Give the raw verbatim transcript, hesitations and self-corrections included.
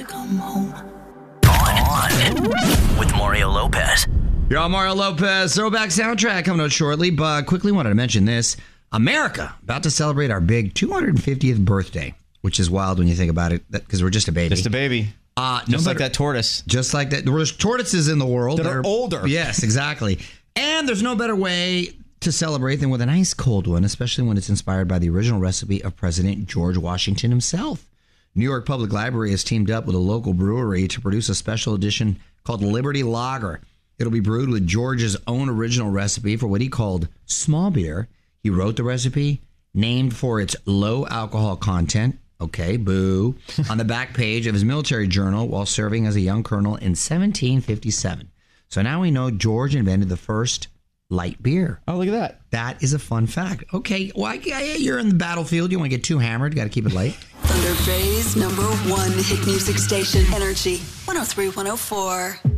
come home. On, on with Mario Lopez. You're on Mario Lopez. Throwback soundtrack coming out shortly, but quickly wanted to mention this. America, about to celebrate our big two hundred fiftieth birthday, which is wild when you think about it, because we're just a baby. Just a baby. Uh, just no like better, that tortoise. Just like that. There's tortoises in the world that, that are, are older. Yes, exactly. And there's no better way to celebrate than with a nice cold one, especially when it's inspired by the original recipe of President George Washington himself. New York Public Library has teamed up with a local brewery to produce a special edition called Liberty Lager. It'll be brewed with George's own original recipe for what he called small beer. He wrote the recipe, named for its low alcohol content. Okay, boo. On the back page of his military journal while serving as a young colonel in seventeen fifty-seven. So now we know George invented the first light beer. Oh, look at that. That is a fun fact. Okay, well, you're in the battlefield. You want to get too hammered. Got to keep it light. Thunder Bay's number one hit music station, Energy one oh three point one oh four.